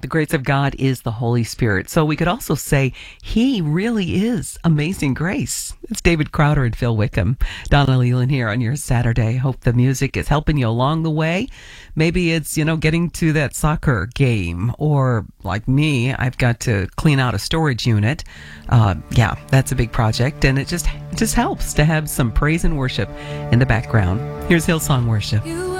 the grace of God is the Holy Spirit. So we could also say He really is amazing grace. It's David Crowder and Phil Wickham. Donna Leland here on your Saturday. Hope the music is helping you along the way. Maybe it's, getting to that soccer game, or like me, I've got to clean out a storage unit. That's a big project, and it just helps to have some praise and worship in the background. Here's Hillsong Worship.